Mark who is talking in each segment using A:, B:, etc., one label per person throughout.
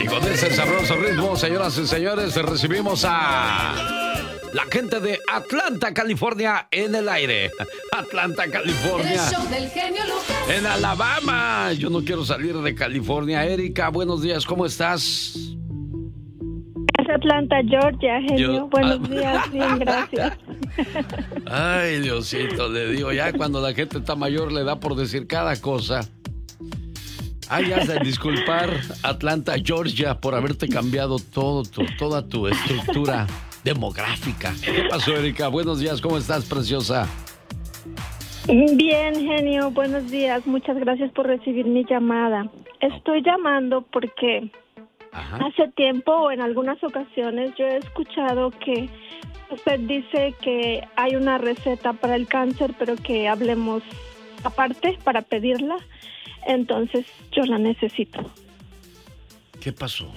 A: Y con ese sabroso ritmo, señoras y señores, recibimos a la gente de Atlanta, California, en el aire. Atlanta, California.
B: El show del genio Lucas.
A: En Alabama. Yo no quiero salir de California. Erika, buenos días, ¿cómo estás?
C: Es Atlanta, Georgia, genio. Buenos días, bien, gracias.
A: Ay, Diosito, le digo, ya cuando la gente está mayor le da por decir cada cosa. Ay, has de disculpar, Atlanta, Georgia, por haberte cambiado toda tu estructura demográfica. ¿Qué pasó, Erika? Buenos días, ¿cómo estás, preciosa?
C: Bien, genio, buenos días. Muchas gracias por recibir mi llamada. Estoy llamando porque hace tiempo o en algunas ocasiones yo he escuchado que usted dice que hay una receta para el cáncer, pero que hablemos aparte para pedirla. Entonces yo la necesito.
A: ¿Qué pasó?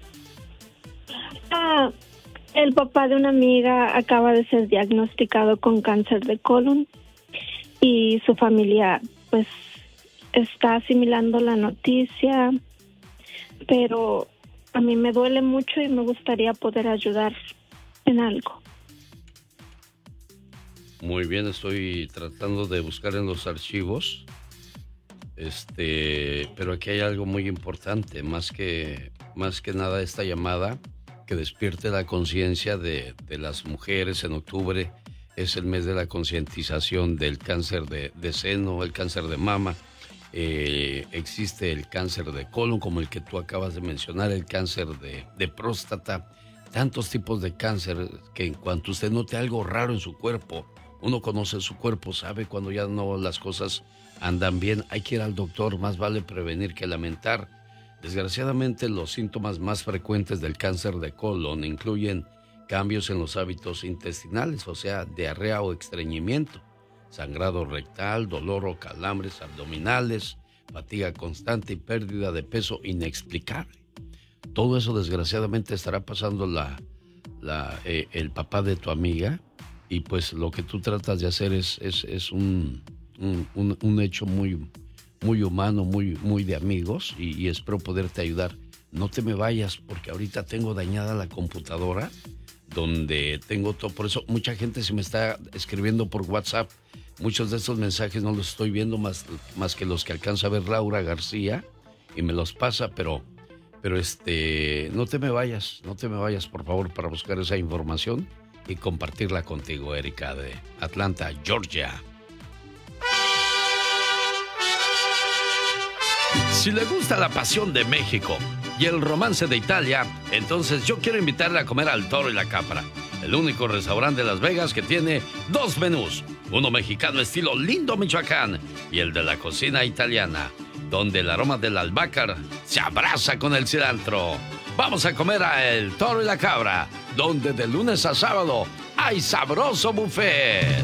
C: El papá de una amiga acaba de ser diagnosticado con cáncer de colon y su familia pues está asimilando la noticia, pero a mí me duele mucho y me gustaría poder ayudar en algo.
A: Muy bien, estoy tratando de buscar en los archivos. Pero aquí hay algo muy importante, más que nada esta llamada que despierte la conciencia de las mujeres. En octubre es el mes de la concientización del cáncer de seno, el cáncer de mama. Existe el cáncer de colon, como el que tú acabas de mencionar, el cáncer de próstata, tantos tipos de cáncer que en cuanto usted note algo raro en su cuerpo, uno conoce su cuerpo, sabe cuando ya no las cosas andan bien, hay que ir al doctor, más vale prevenir que lamentar. Desgraciadamente, los síntomas más frecuentes del cáncer de colon incluyen cambios en los hábitos intestinales, o sea, diarrea o estreñimiento, sangrado rectal, dolor o calambres abdominales, fatiga constante y pérdida de peso inexplicable. Todo eso, desgraciadamente, estará pasando el papá de tu amiga, y pues lo que tú tratas de hacer es un hecho muy humano, muy de amigos, y espero poderte ayudar. No te me vayas, porque ahorita tengo dañada la computadora donde tengo todo. Por eso mucha gente se me está escribiendo por WhatsApp. Muchos de estos mensajes no los estoy viendo más que los que alcanza a ver Laura García y me los pasa, pero no te me vayas, por favor, para buscar esa información y compartirla contigo, Erika, de Atlanta, Georgia. Si le gusta la pasión de México y el romance de Italia, entonces yo quiero invitarle a comer al Toro y la Capra, el único restaurante de Las Vegas que tiene dos menús, uno mexicano estilo Lindo, Michoacán, y el de la cocina italiana, donde el aroma del albahaca se abraza con el cilantro. Vamos a comer a El Toro y la Cabra, donde de lunes a sábado hay sabroso buffet.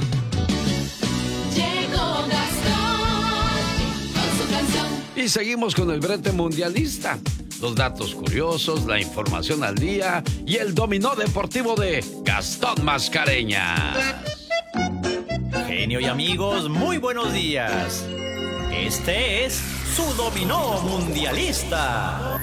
B: Llegó Gastón con su canción.
A: Y seguimos con el brete mundialista. Los datos curiosos, la información al día y el dominó deportivo de Gastón Mascareñas.
D: Genio y amigos, muy buenos días. Este es su dominó mundialista.